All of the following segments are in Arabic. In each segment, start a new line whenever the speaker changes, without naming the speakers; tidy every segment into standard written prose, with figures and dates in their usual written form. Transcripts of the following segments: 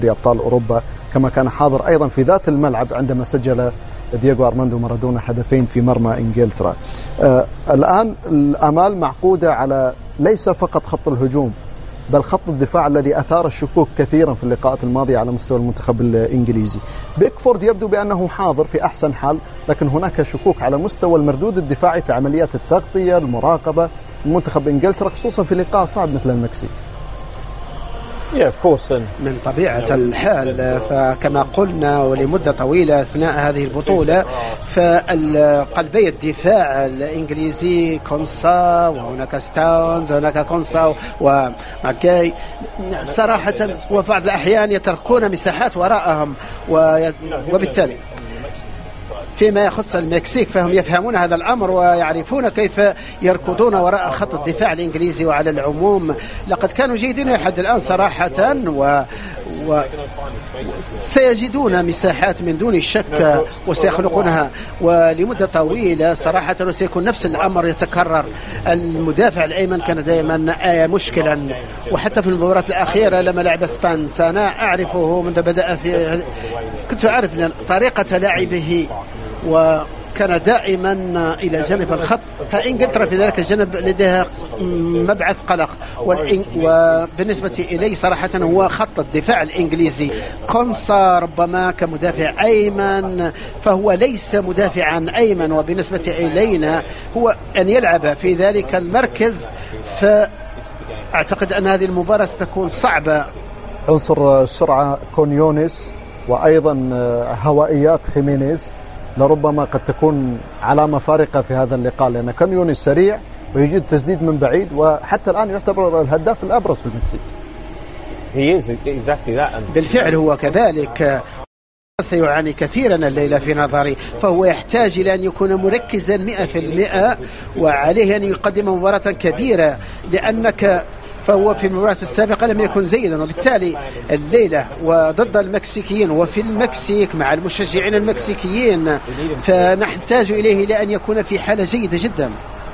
لأبطال أوروبا، كما كان حاضر أيضا في ذات الملعب عندما سجل دييغو أرماندو مارادونا هدفين في مرمى إنجلترا. الآن الآمال معقودة على ليس فقط خط الهجوم بل خط الدفاع الذي أثار الشكوك كثيرا في اللقاءات الماضية على مستوى المنتخب الإنجليزي. بيكفورد يبدو بأنه حاضر في أحسن حال، لكن هناك شكوك على مستوى المردود الدفاعي في عمليات التغطية المراقبة منتخب إنجلترا، خصوصا في لقاء صعب مثل المكسيك.
من طبيعة الحال، فكما قلنا ولمدة طويلة أثناء هذه البطولة، فالقلبي الدفاع الإنجليزي كونسا وهناك ستاونز وهناك كونسا وماكاي صراحة وبعض الأحيان يتركون مساحات وراءهم، وبالتالي فيما يخص المكسيك فهم يفهمون هذا الأمر ويعرفون كيف يركضون وراء خط الدفاع الإنجليزي. وعلى العموم لقد كانوا جيدين لحد الآن صراحة، وسيجدون مساحات من دون شك وسيخلقونها ولمدة طويلة صراحة، وسيكون نفس الأمر يتكرر. المدافع الأيمن كان دائما مشكلا، وحتى في المباراة الأخيرة لما لعب سبانس أنا أعرفه منذ بدأ كنت أعرف طريقة لعبه، وكان دائما إلى جانب الخط، فإنجلترا في ذلك الجانب لديها مبعث قلق. وبالنسبة إلي صراحة هو خط الدفاع الإنجليزي. كونسا ربما كمدافع أيمن فهو ليس مدافعا أيمن، وبالنسبة إلينا هو أن يلعب في ذلك المركز، فأعتقد أن هذه المباراة ستكون صعبة.
عنصر السرعة كونيونيس وأيضا هوائيات خيمينيز لربما قد تكون علامة فارقة في هذا اللقاء، لأن كونيونيس سريع ويجيد تسديد من بعيد، وحتى الآن يعتبر الهداف الأبرز في المكسيك.
بالفعل هو كذلك، سيعاني كثيرا الليلة في نظري، فهو يحتاج إلى أن يكون مركزا 100%، وعليه أن يقدم مباراة كبيرة، لأنك فهو في المباراة السابقة لم يكن جيدا، وبالتالي الليلة وضد المكسيكيين وفي المكسيك مع المشجعين المكسيكيين فنحتاج إليه لأن يكون في حالة جيدة جدا.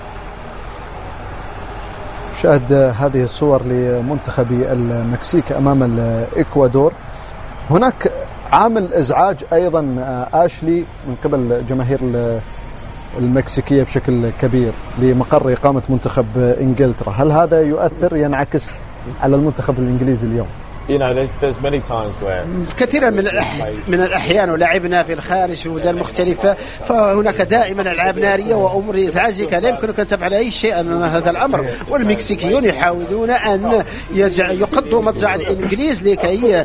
شاهد هذه الصور لمنتخب المكسيك أمام الإكوادور. هناك عامل إزعاج أيضا آشلي من قبل جماهير المكسيكية بشكل كبير لمقر إقامة منتخب إنجلترا. هل هذا يؤثر ينعكس على المنتخب الإنجليزي اليوم؟
كثيرا من الأحيان ولعبنا في الخارج في بلدان مختلفة، فهناك دائما ألعاب نارية وأمور إزعاجك لا يمكنك أن تفعل أي شيء أمام هذا الأمر، والمكسيكيون يحاولون أن يقضوا مضجع الإنجليز لكي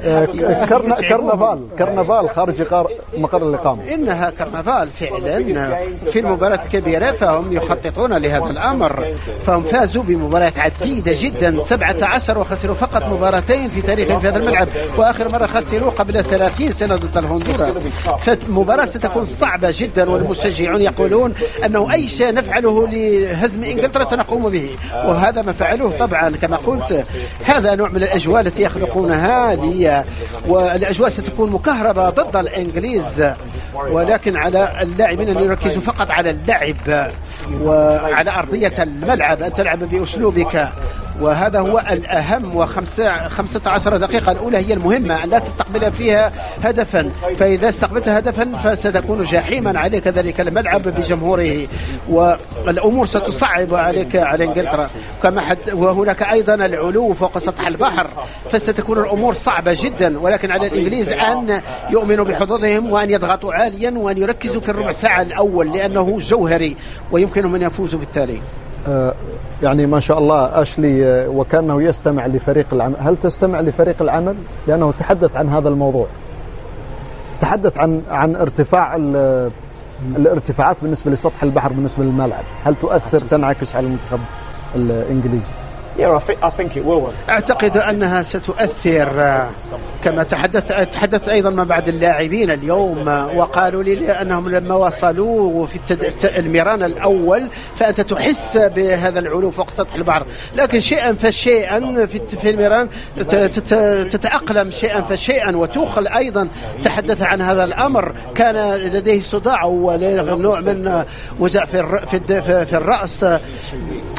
كرنفال خارج مقر الإقامة.
إنها كرنفال فعلا في المباراة الكبيرة، فهم يخططون لهذا الأمر، فهم فازوا بمباريات عديدة جدا 17 وخسروا فقط مباراتين في تاريخ في هذا الملعب، وآخر مرة خسروا قبل 30 سنة ضد الهندوراس، فالمباراة ستكون صعبة جدا، والمشجعون يقولون أنه أي شيء نفعله لهزم إنجلترا سنقوم به، وهذا ما فعلوه طبعا. كما قلت هذا نوع من الأجواء التي يخلقونها والأجواء ستكون مكهربة ضد الإنجليز، ولكن على اللاعبين أن يركزوا فقط على اللعب وعلى أرضية الملعب، أن تلعب بأسلوبك، وهذا هو الأهم. و15 دقيقة الأولى هي المهمة، أن لا تستقبل فيها هدفا، فإذا استقبلت هدفا فستكون جحيما عليك ذلك الملعب بجمهوره، والأمور ستصعب عليك على إنجلترا. وهناك أيضا العلو فوق سطح البحر، فستكون الأمور صعبة جدا، ولكن على الإنجليز أن يؤمنوا بحظوظهم وأن يضغطوا عاليا وأن يركزوا في الربع ساعة الأول، لأنه جوهري ويمكنهم أن يفوزوا بالتالي.
يعني ما شاء الله آشلي وكأنه يستمع لفريق العمل. هل تستمع لفريق العمل؟ لأنه تحدث عن هذا الموضوع، تحدث عن ارتفاع الارتفاعات بالنسبة لسطح البحر بالنسبة للملعب. هل تؤثر تنعكس على المنتخب الإنجليزي؟
أعتقد أنها ستؤثر. كما تحدثت أيضا مع بعض اللاعبين اليوم وقالوا لي أنهم لما وصلوا في الميران الأول فأنت تحس بهذا العلو فوق سطح البحر، لكن شيئا فشيئا في الميران تتأقلم شيئا فشيئا. وتوخل أيضا تحدث عن هذا الأمر، كان لديه صداع ونوع من وجع في الرأس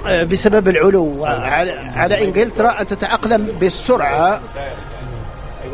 بسبب العلو. على إنجلترا أن تتأقلم بالسرعة